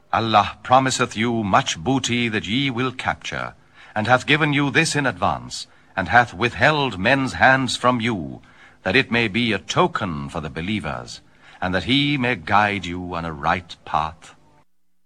Allah promiseth you much booty that ye will capture, and hath given you this in advance, and hath withheld men's hands from you, that it may be a token for the believers, and that he may guide you on a right path.